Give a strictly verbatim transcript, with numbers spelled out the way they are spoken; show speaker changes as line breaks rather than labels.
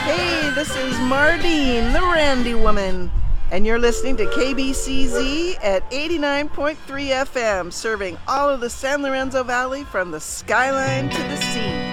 Hey, this is Mardine, the Randy Woman, and you're listening to K B C Z at eighty-nine point three F M, serving all of the San Lorenzo Valley from the skyline to the sea.